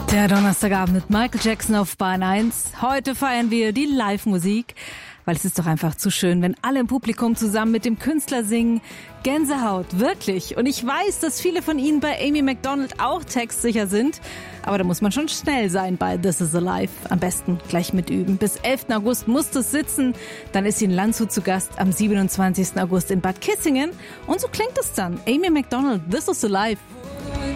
Der Donnerstagabend mit Michael Jackson auf Bahn 1. Heute feiern wir die Live-Musik, weil es ist doch einfach zu schön, wenn alle im Publikum zusammen mit dem Künstler singen. Gänsehaut, wirklich. Und ich weiß, dass viele von Ihnen bei Amy Macdonald auch textsicher sind. Aber da muss man schon schnell sein bei This Is Alive. Am besten gleich mitüben. Bis 11. August muss es sitzen. Dann ist sie in Landshut zu Gast am 27. August in Bad Kissingen. Und so klingt es dann. Amy Macdonald, This Is Alive.